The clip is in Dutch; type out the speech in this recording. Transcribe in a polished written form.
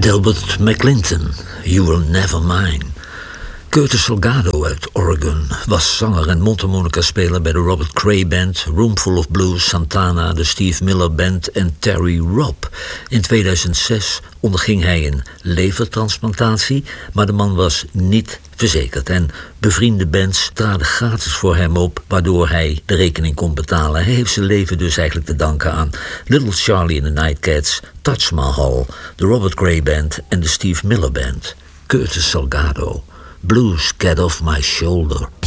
Delbert McClinton, You Will Never Mine. Curtis Salgado uit Oregon was zanger en mondharmonica-speler bij de Robert Cray Band, Roomful of Blues, Santana, de Steve Miller Band en Terry Robb. In 2006 onderging hij een levertransplantatie, maar de man was niet verzekerd en bevriende bands traden gratis voor hem op, waardoor hij de rekening kon betalen. Hij heeft zijn leven dus eigenlijk te danken aan Little Charlie and the Nightcats, Taj Mahal, de Robert Cray Band en de Steve Miller Band. Curtis Salgado, Blues Get Off My Shoulder.